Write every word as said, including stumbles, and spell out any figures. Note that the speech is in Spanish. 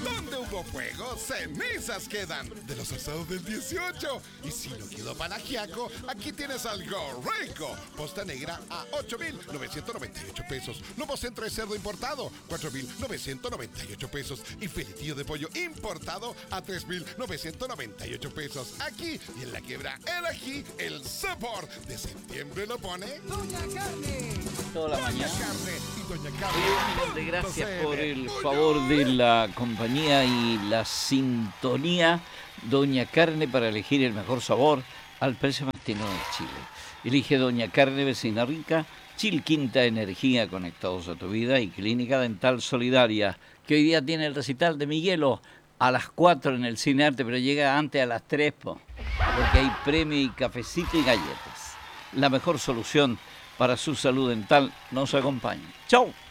Donde hubo fuego, cenizas quedan. De los asados del dieciocho. Y si no quedó para ajiaco, aquí tienes algo rico. Posta negra a ocho mil novecientos noventa y ocho pesos. Lomo centro de cerdo importado, cuatro mil novecientos noventa y ocho pesos. Y filetillo de pollo importado a tres mil novecientos noventa y ocho pesos. Aquí y en la quiebra el ají, el sabor de septiembre lo pone Doña Carne. Toda la Doña mañana. Carne y Doña Un Carne. millón de gracias punto por c l. el Uy, favor de uy. la compañía y la sintonía. Doña Carne, para elegir el mejor sabor al precio más tierno de Chile. Elige Doña Carne, vecina rica, Chilquinta Energía, conectados a tu vida, y Clínica Dental Solidaria, que hoy día tiene el recital de Miguelo a las cuatro en el Cine Arte, pero llega antes a las tres, po, porque hay premio y cafecito y galletas. La mejor solución para su salud dental nos acompaña. ¡Chau!